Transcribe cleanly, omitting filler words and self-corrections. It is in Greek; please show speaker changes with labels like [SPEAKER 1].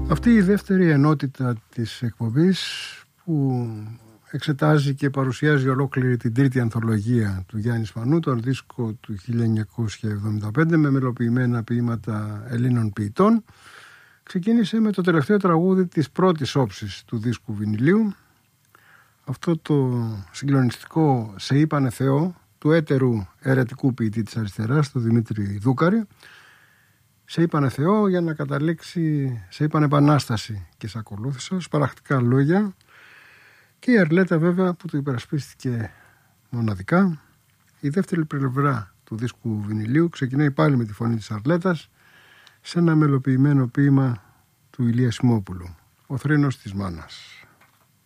[SPEAKER 1] Αυτή η δεύτερη ενότητα της εκπομπής που εξετάζει και παρουσιάζει ολόκληρη την τρίτη ανθολογία του Γιάννη Σπανού, τον δίσκο του 1975 με μελοποιημένα ποίηματα Ελλήνων ποιητών, ξεκίνησε με το τελευταίο τραγούδι της πρώτης όψης του δίσκου βινιλίου, αυτό το συγκλονιστικό «Σε είπανε Θεό» του έτερου αιρετικού ποιητή της αριστεράς, του Δημήτρη Δούκαρη. «Σε είπανε Θεό» για να καταλήξει «Σε είπανε Επανάσταση» και «Σε ακολούθησα», σπαραχτικά λόγια. Και η Αρλέτα βέβαια που του υπερασπίστηκε μοναδικά. Η δεύτερη πλευρά του δίσκου βινιλίου ξεκινάει πάλι με τη φωνή της Αρλέτας σε ένα μελοποιημένο ποίημα του Ηλία Σιμόπουλου, «Ο θρήνος της μάνας».